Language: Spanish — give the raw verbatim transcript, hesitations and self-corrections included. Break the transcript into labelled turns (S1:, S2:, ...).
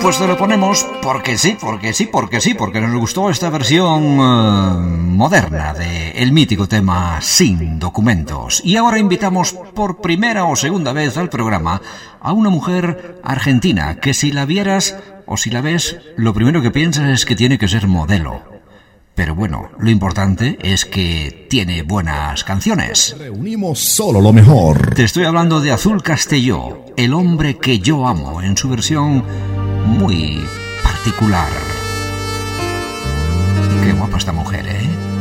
S1: pues te lo ponemos porque sí, porque sí, porque sí, porque nos gustó esta versión uh, moderna de el mítico tema Sin Documentos. Y ahora invitamos por primera o segunda vez al programa a una mujer argentina que si la vieras o si la ves, lo primero que piensas es que tiene que ser modelo. Pero bueno, lo importante es que tiene buenas canciones.
S2: Reunimos solo lo mejor.
S1: Te estoy hablando de Azul Castelló, el hombre que yo amo, en su versión muy particular. Qué guapa esta mujer, ¿eh?